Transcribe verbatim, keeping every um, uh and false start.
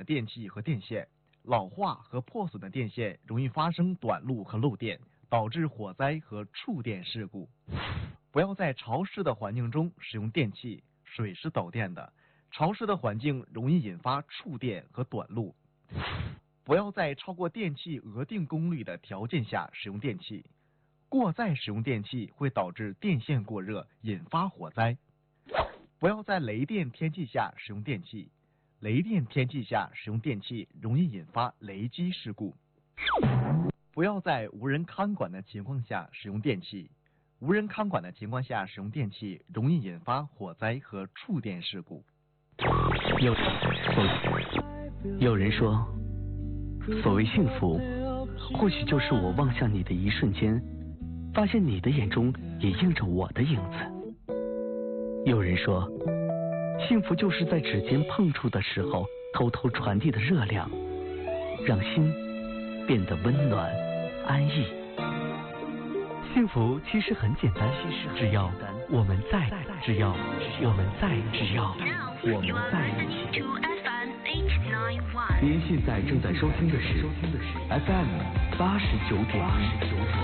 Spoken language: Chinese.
电器和电线，老化和破损的电线容易发生短路和漏电，导致火灾和触电事故。不要在潮湿的环境中使用电器，水是导电的，潮湿的环境容易引发触电和短路。不要在超过电器额定功率的条件下使用电器，过载使用电器会导致电线过热，引发火灾。不要在雷电天气下使用电器，雷电天气下使用电器容易引发雷击事故。不要在无人看管的情况下使用电器，无人看管的情况下使用电器容易引发火灾和触电事故。 有有人说，所谓幸福，或许就是我望向你的一瞬间，发现你的眼中也映着我的影子。有人说，幸福就是在指尖碰触的时候，偷偷传递的热量，让心变得温暖安逸。幸福其实很简单，只要我们在，只要我们在，只要我们在一起。您现在正在收听的是 F M 八十九点一。